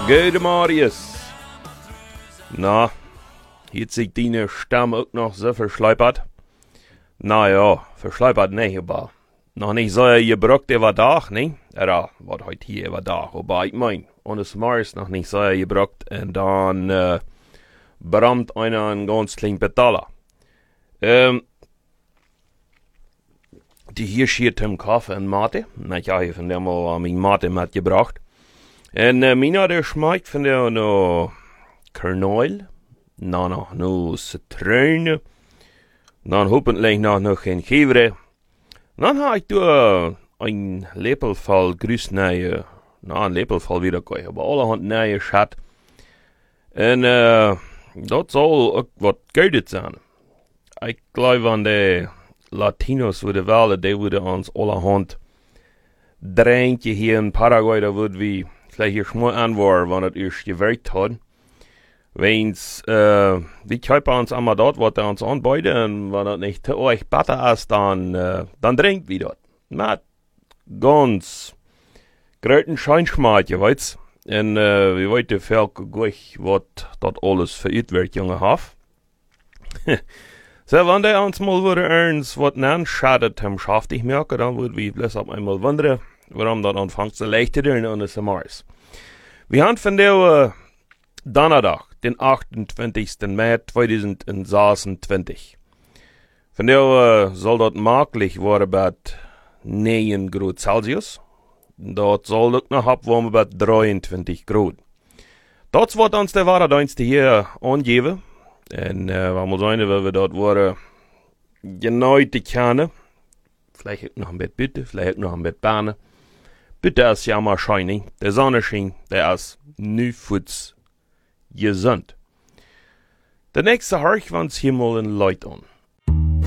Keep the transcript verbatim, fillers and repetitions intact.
Gute Marius. Na, jetzt sich deine Stamm auch noch so verschleipert? Na ja, verschleipert nicht, aber noch nicht so gebrockt über Dach, ne? Oder, was heute hier über Dach, aber ich mein, und es Marius noch nicht so gebrockt, und dann, äh, brammt einer einen ganz kleinen Betaler. Ähm, die hier schiert im Kaffee und Mate. Na, ich habe von der mal mein Mate mitgebracht. En uh, mina der schmeckt von der no Kernöl, na noch no Zitrone, dann hoffentlich noch noch Jengibre. Dann habe ich da ein Lepelfall Grüßneie, na ein Lepelfall wieder gleich, aber allerhand neue Schat. En uh, das soll auch was Gutes sein. Ich glaube an die Latinos würde wählen, die würde uns allerhand Drängje hier in Paraguay, da würde wie vielleicht hier schmal an war, wann das erst gewirkt hat. Wenn's, äh, die kaufen uns einmal dort, was der uns anbietet, und wenn das nicht zu euch besser ist, dann, äh, dann trinkt wie dort. Mit ganz gröten Scheinschmack, ihr weißt. Und, äh, wie weit der Volk gleich, was dort alles verirrt wird, junge Haf. So, wenn der uns mal würde ernst, was nan schadet, hem schafft ich merke, dann würde wir bloß auf einmal wundern, warum das anfängt zu leichten und es Mars. Wir haben von der uh, Donnerstag, den achtundzwanzigsten März zweitausendsechsundzwanzig. Von der uh, soll dort möglich werden bei neun Grad Celsius. Dort soll dort noch abwarmen bei dreiundzwanzig Grad. Dort wird uns der Wetterdienst hier angeben. Und uh, wir muss sagen, weil wir dort waren, genau die Kerne. Vielleicht noch ein bisschen bitte, vielleicht noch ein bisschen Bahne. Bitte ist ja mal shining. Der Sonne schien, der ist nu futz gesund. Der nächste Harch wann's hier mal in Leut an.